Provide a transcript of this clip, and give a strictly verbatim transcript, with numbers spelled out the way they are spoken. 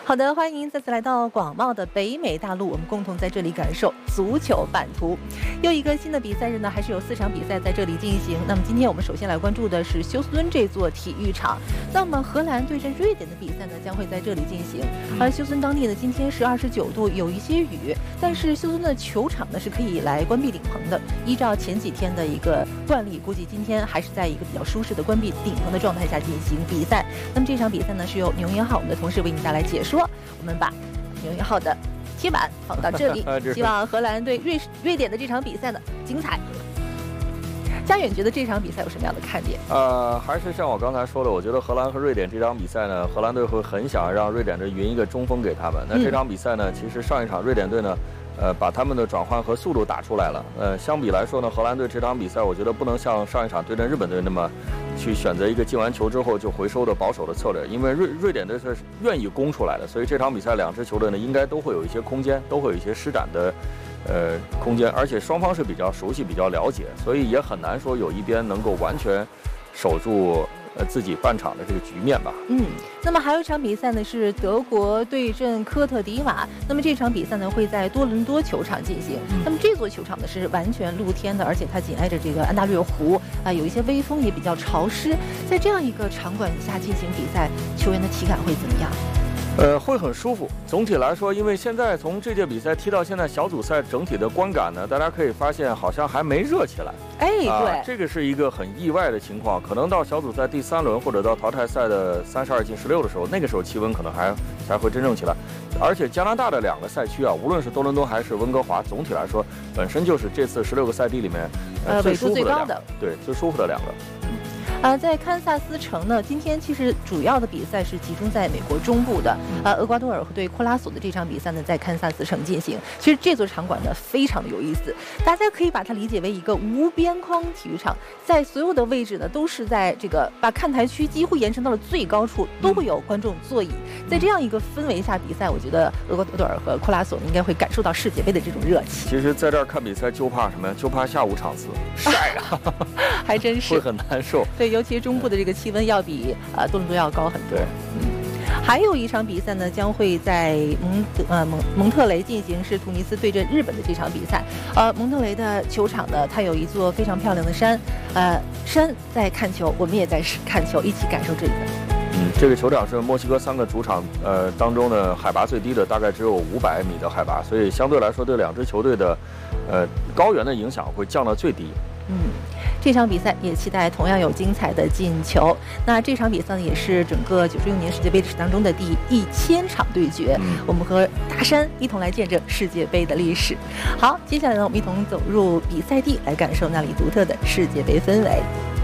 好的，欢迎再次来到广袤的北美大陆，我们共同在这里感受足球版图。又一个新的比赛日呢，还是有四场比赛在这里进行。那么今天我们首先来关注的是休斯敦这座体育场。那么荷兰对阵瑞典的比赛呢，将会在这里进行。而休斯敦当地呢，今天是二十九度，有一些雨，但是休斯敦的球场呢是可以来关闭顶棚的。依照前几天的一个惯例，估计今天还是在一个比较舒适的关闭顶棚的状态下进行比赛。那么这场比赛呢，是由牛一号我们的同事为您带来解说。我们把牛一号的贴板放到这里，希望荷兰对瑞瑞典的这场比赛呢精彩。佳远觉得这场比赛有什么样的看点？ 呃，还是像我刚才说的，我觉得荷兰和瑞典这场比赛呢，荷兰队会很想让瑞典队匀一个中锋给他们。那这场比赛呢，其实上一场瑞典队呢，呃，把他们的转换和速度打出来了。呃，相比来说呢，荷兰队这场比赛，我觉得不能像上一场对阵日本队那么去选择一个进完球之后就回收的保守的策略，因为瑞瑞典队是愿意攻出来的，所以这场比赛两支球队呢，应该都会有一些空间，都会有一些施展的呃空间，而且双方是比较熟悉、比较了解，所以也很难说有一边能够完全守住呃自己半场的这个局面吧。 嗯，那么还有一场比赛呢是德国对阵科特迪瓦，那么这场比赛呢会在多伦多球场进行。嗯、那么这座球场呢是完全露天的，而且它紧挨着这个安大略湖啊、呃，有一些微风，也比较潮湿。在这样一个场馆下进行比赛，球员的体感会怎么样？ 呃，会很舒服。总体来说，因为现在从这届比赛踢到现在小组赛，整体的观感呢，大家可以发现好像还没热起来。 哎，对、 啊，这个是一个很意外的情况。可能到小组赛第三轮或者到淘汰赛的三十二进十六的时候，那个时候气温可能还才会真正起来。而且加拿大的两个赛区啊，无论是多伦多还是温哥华，总体来说本身就是这次十六个赛地里面呃最舒服的两个，对，最舒服的两个。 呃，在堪萨斯城呢，今天其实主要的比赛是集中在美国中部的，呃，厄瓜多尔对库拉索的这场比赛呢，在堪萨斯城进行。其实这座场馆呢，非常的有意思，大家可以把它理解为一个无边框体育场，在所有的位置呢，都是在这个把看台区几乎延伸到了最高处，都会有观众座椅。在这样一个氛围下比赛，我觉得厄瓜多尔和库拉索应该会感受到世界杯的这种热气。 其实，在这儿看比赛就怕什么呀？就怕下午场次晒啊， 还真是会很难受。 对。尤其中部的这个气温要比呃多伦多要高很多。嗯，还有一场比赛呢，将会在蒙呃蒙蒙特雷进行，是突尼斯对阵日本的这场比赛。呃，蒙特雷的球场呢，它有一座非常漂亮的山，呃，山在看球，我们也在看球，一起感受这里的。 嗯，这个球场是墨西哥三个主场呃当中呢海拔最低的，大概只有五百米的海拔，所以相对来说对两支球队的呃高原的影响会降到最低。 嗯，这场比赛也期待同样有精彩的进球。那这场比赛呢，也是整个九十六年世界杯史当中的第一千场对决。嗯、我们和大山一同来见证世界杯的历史。好，接下来呢，我们一同走入比赛地，来感受那里独特的世界杯氛围。